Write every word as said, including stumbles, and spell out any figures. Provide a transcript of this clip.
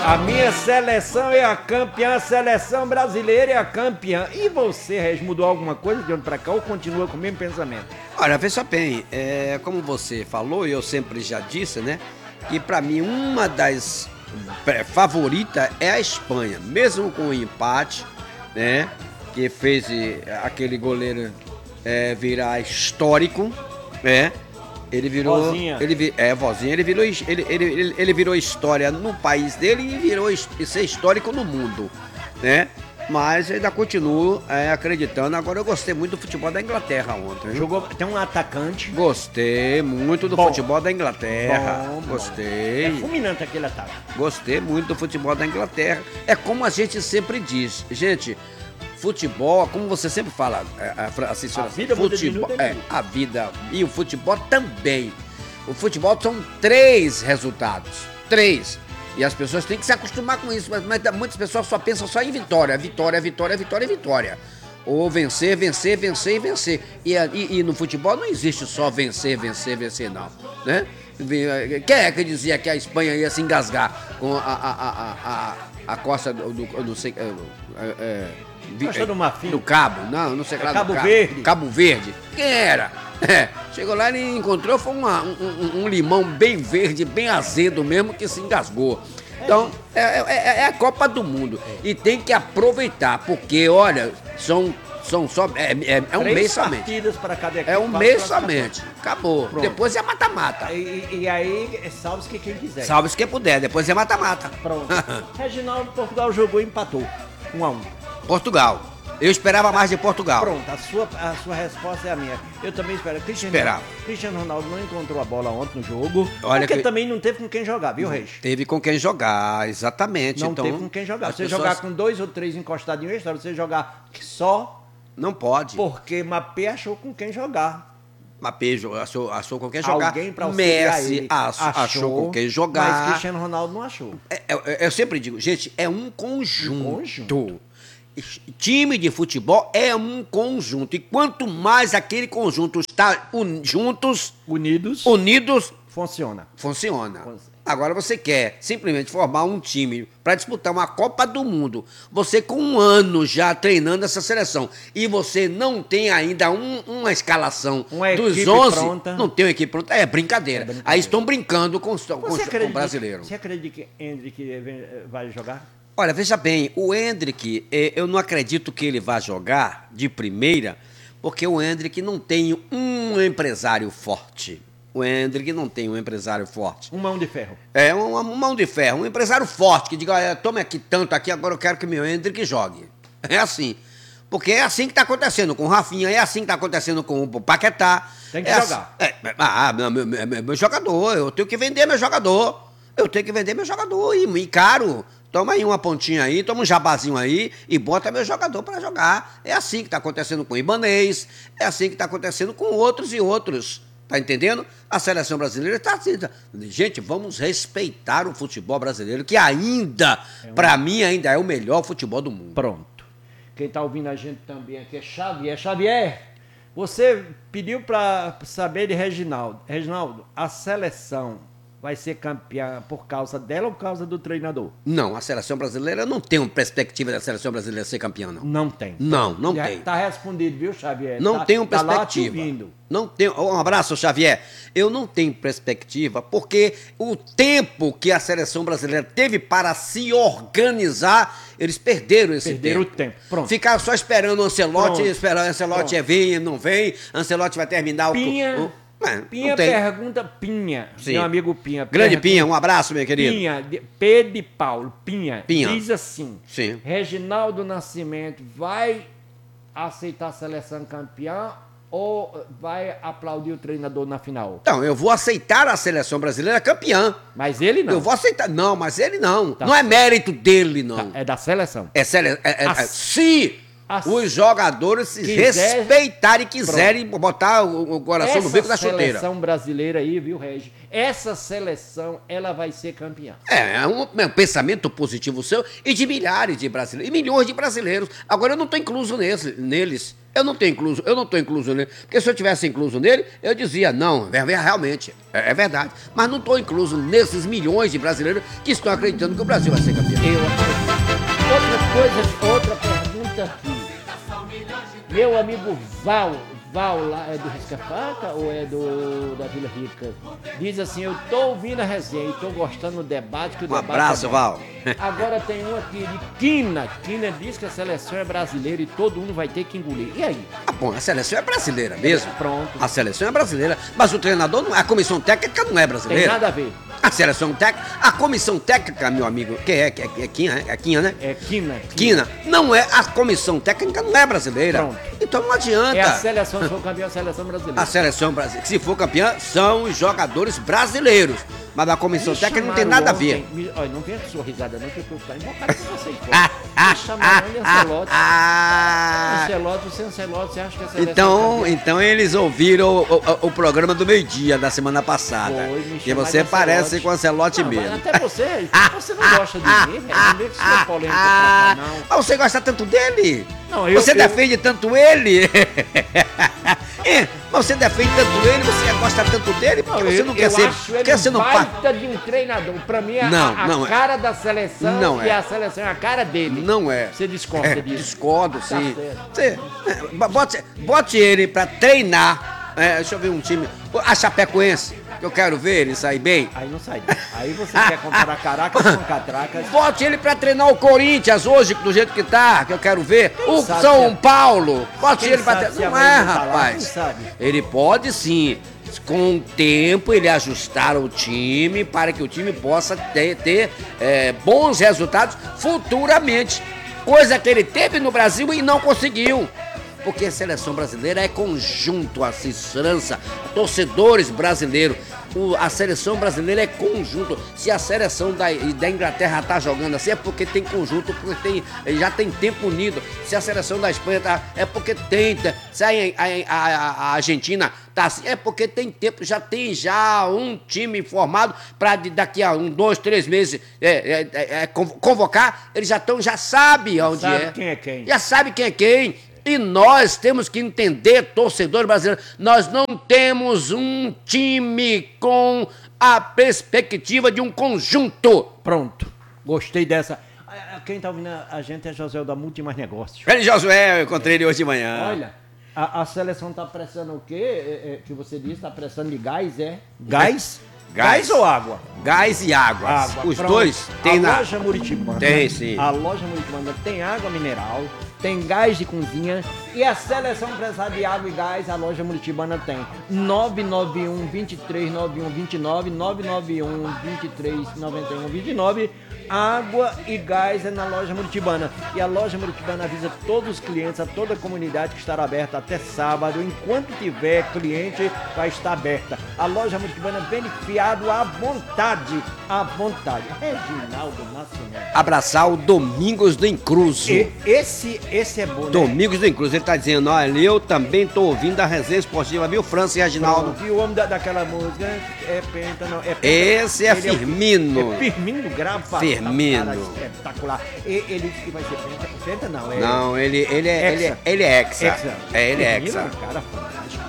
A minha seleção é a campeã, a seleção brasileira é a campeã. E você, Regis, mudou alguma coisa de onde pra cá ou continua com o mesmo pensamento? Olha, veja bem, é, como você falou e eu sempre já disse, né? Que pra mim uma das favoritas é a Espanha, mesmo com o empate, né? Que fez aquele goleiro é, virar histórico, né? Ele virou. Vozinha. Ele, é, vozinha. Ele virou, ele, ele, ele, ele virou história no país dele e virou ser histórico no mundo, né? Mas ainda continuo é, acreditando. Agora eu gostei muito do futebol da Inglaterra ontem. Viu? Jogou, tem um atacante. Gostei muito do Bom. futebol da Inglaterra. Bom, bom. Gostei. É fulminante aquele ataque. Gostei muito do futebol da Inglaterra. É como a gente sempre diz, gente. Futebol, como você sempre fala, a, assim, A vida muda de futebol, minuto em é, minuto. a vida e o futebol também. O futebol são três resultados, três. E as pessoas têm que se acostumar com isso, mas, mas muitas pessoas só pensam só em vitória, vitória, vitória, vitória, vitória. Ou vencer, vencer, vencer e vencer. E, e, e no futebol não existe só vencer, vencer, vencer, não, né? Quem é que dizia que a Espanha ia se engasgar com a, a, a, a, a, a costa do, do, do sei, é, é, Costa do Marfim. do Cabo, não, não sei É lá. Cabo do Verde. Cabo Verde. Quem era? É, chegou lá e encontrou, foi uma, um, um- um limão bem verde, bem azedo mesmo, que se engasgou. Então, é, é- é a Copa do Mundo. E tem que aproveitar, porque, olha, são, são só. É, é- é um Três mês somente. partidas para cada equipe. É um quatro mês classificações. somente. Acabou. Pronto. Depois é mata-mata. E, e aí, salve-se que quem quiser. Salve-se quem puder, depois é mata-mata. Pronto. Reginaldo, Portugal jogou e empatou. Um a um. Portugal. Eu esperava mais de Portugal. Pronto, a sua, a sua resposta é a minha. Eu também espero. Cristiano, Esperava. Cristiano Ronaldo não encontrou a bola ontem no jogo. Olha porque que- também não teve com quem jogar, viu, Reis? Teve com quem jogar, exatamente. Não então, teve com quem jogar. as Você pessoas- jogar com dois ou três encostadinhos, é história. Você jogar só Não pode. porque Mbappé achou com quem jogar. Mbappé jo- achou, achou com quem jogar. Alguém pra auxiliar Messi ele achou, achou com quem jogar. Mas Cristiano Ronaldo não achou. É, é, é, eu sempre digo, gente, é um conjunto. Um conjunto. Time de futebol é um conjunto. E quanto mais aquele conjunto está un- juntos, Unidos, unidos, funciona. funciona. Funciona. Agora você quer simplesmente formar um time para disputar uma Copa do Mundo. Você com um ano já treinando essa seleção e você não tem ainda um- uma escalação Uma dos equipe onze, pronta. não tem uma equipe pronta, é brincadeira. É brincadeira. Aí estão brincando com, os- com, Você os- com acredita, o brasileiro. Você acredita que Hendrick vai jogar? Olha, veja bem, o Hendrick, eh, eu não acredito que ele vá jogar de primeira, porque o Hendrick não tem um empresário forte. O Hendrick não tem um empresário forte. Um mão de ferro. É uma, uma mão de ferro, um empresário forte que diga, olha, tome aqui tanto aqui, agora eu quero que meu Hendrick jogue. É assim. Porque é assim que está acontecendo com o Rafinha, é assim que está acontecendo com o Paquetá. Tem que é jogar. Assim, é, ah, meu, meu, meu, meu jogador, eu tenho que vender meu jogador. Eu tenho que vender meu jogador e, e caro. Toma aí uma pontinha aí, toma um jabazinho aí e bota meu jogador para jogar. É assim que está acontecendo com o Ibanez, é assim que está acontecendo com outros e outros. Tá entendendo? A seleção brasileira está assim. tá- Gente, vamos respeitar o futebol brasileiro, que ainda, para mim, ainda é o melhor futebol do mundo. Pronto. Quem está ouvindo a gente também aqui é Xavier. Xavier, você pediu para saber de Reginaldo. Reginaldo, a seleção vai ser campeã por causa dela ou por causa do treinador? Não, a seleção brasileira não tem uma perspectiva da seleção brasileira ser campeã, não. Não tem. Não, não Já tem. Tá respondido, viu, Xavier? Não tá, tenho tá lá perspectiva. te ouvindo. Não tenho. Um abraço, Xavier. Eu não tenho perspectiva porque o tempo que a seleção brasileira teve para se organizar, eles perderam esse Perderam tempo. o tempo. Pronto. Ficaram só esperando o Ancelotti, Pronto. esperando o Ancelotti Pronto. vir, não vem. Ancelotti vai terminar Pinha, o. o é, Pinha não tem. pergunta, Pinha, Sim. meu amigo Pinha. Grande pergunta- Pinha, um abraço, meu querido. Pinha, de- P de Paulo, Pinha, Pinha. diz assim, Sim. Reginaldo Nascimento vai aceitar a seleção campeã ou vai aplaudir o treinador na final? Então, eu vou aceitar a seleção brasileira campeã. Mas ele não. Eu vou aceitar. Não, mas ele não. Tá. Não é mérito dele, não. É da seleção. É sério. É, é- é- Ah. se As- os jogadores se quiser- respeitarem e quiserem botar o, o coração no beco da Essa chuteira. seleção brasileira aí, viu, Regi? Essa seleção, ela vai ser campeã. É, é um, é um pensamento positivo seu e de milhares de brasileiros, e milhões de brasileiros. Agora eu não estou incluso nesse, neles. Eu não estou incluso, eu não estou incluso nele. Porque se eu tivesse incluso nele, eu dizia, não, é, é, realmente, é, é verdade. Mas não estou incluso nesses milhões de brasileiros que estão acreditando que o Brasil vai ser campeão. Eu acredito. Outra coisa, outra pergunta aqui. Meu amigo Val, Val lá é do Risca-Faca ou é do da Vila Rica? Diz assim, eu tô ouvindo a resenha e tô gostando do debate. Que o Um debate abraço, é bom. Val. Agora tem um aqui de Quina. Quina diz que a seleção é brasileira e todo mundo vai ter que engolir. E aí? Ah, bom, a seleção é brasileira mesmo. Pronto. A seleção é brasileira, mas o treinador, não, a comissão técnica não é Tem brasileira. nada a ver. A seleção técnica, a comissão técnica, meu amigo, que é, que é, que é Quina, é Quina, né? É Quina. Quina, não é, a comissão técnica não é brasileira. Pronto. Então não adianta. É a seleção, se for campeão, a seleção brasileira. A seleção brasileira, se for campeã, são os jogadores brasileiros. Mas a comissão Me técnica não tem chamaram nada a ontem- ver. me- olha, não venha com sua risada não, que eu tô ficando embocado com você. Me chamaram de Ancelotti. ah, Ancelotti, você é Ancelotti, você acha que a seleção Então, campeã? então eles ouviram o, o- o programa do meio-dia da semana passada. Foi, me E chamaram você de parece Ancelotti. com o Ancelotti Não, mas mesmo. até você, você não gosta de mim, velho. Não vem com sua polêmica pra cá, não. Mas você gosta tanto dele? Não, eu- você eu- defende tanto ele? É, mas você defende tanto ele, você gosta tanto dele, porque Não, você eu, não quer eu ser. acho ele Porque você um não pa- baita de um treinador. Pra mim, a, Não, a, não a é. cara da seleção Não e é. a seleção é a cara dele. Não é. Você discorda É, disso? discordo, Tá sim. certo. Você, é, bote, bote ele pra treinar. É, deixa eu ver um time. A Chapecoense, que eu quero ver ele sair bem. Aí não sai. Aí você quer comparar Caracas com Catracas. Bote ele pra treinar o Corinthians hoje, do jeito que tá, que eu quero ver. o sabe São se- Paulo. Bote quem ele pra sabe treinar. se a Não mãe é, não tá lá, rapaz. quem sabe? Ele pode sim. Com o tempo, ele ajustar o time para que o time possa ter, ter é, bons resultados futuramente. Coisa que ele teve no Brasil e não conseguiu. Porque a seleção brasileira é conjunto, assistência, torcedores brasileiros. O- a seleção brasileira é conjunto. Se a seleção da, da Inglaterra tá jogando assim, é porque tem conjunto, porque tem, já tem tempo unido. Se a seleção da Espanha tá, é porque tem. tá- Se a, a- a- a Argentina tá assim, é porque tem tempo, já tem já um time formado para daqui a um, dois, três meses é, é, é, é, convocar. Eles já estão, já sabe onde Sabe é. quem é quem. Já sabe quem é quem. E nós temos que entender, torcedor brasileiro, nós não temos um time com a perspectiva de um conjunto. Pronto. Gostei dessa. Ah, Quem tá ouvindo a gente é José da Multi Mais Negócios. Ele, Josué, eu encontrei ele hoje de manhã. Olha, a, a seleção tá prestando o quê? É, é, que você disse, tá prestando de gás, é? Gás? Gás. Gás ou água? Gás e águas. Água. Os Pronto. dois tem a na... loja Muritibana. Tem, sim. A loja Muritibana tem água mineral, tem gás de cozinha e a seleção empresária de água e gás, a loja Muritibana tem. nove nove um, dois três nove um dois nove, nove nove um, dois três nove um dois nove. Água e gás é na loja Muritibana. E a loja Muritibana avisa todos os clientes, a toda a comunidade que estará aberta até sábado. Enquanto tiver cliente, vai estar aberta. A loja Muritibana beneficiado à vontade. À vontade. Reginaldo Nascimento. Abraçar o Domingos do Incruso. E esse, esse é bom, né? Domingos do Incruso. Ele tá dizendo, olha, eu também tô ouvindo a resenha esportiva, viu, França e Reginaldo? E o homem da, daquela música é penta, não. É penta. Esse é Ele Firmino. É Firmino grava. Firmino. Cara, espetacular. E, ele disse que vai ser penta. Penta não, é. Não, ele, ele, é, ele, é, Hexa. ele é hexa. Hexa. É, ele é Firmino hexa. é um cara fantástico.